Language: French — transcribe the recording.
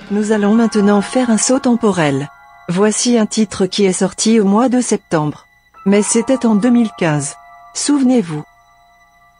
Nous allons maintenant faire un saut temporel. Voici un titre qui est sorti au mois de septembre. Mais c'était en 2015. Souvenez-vous.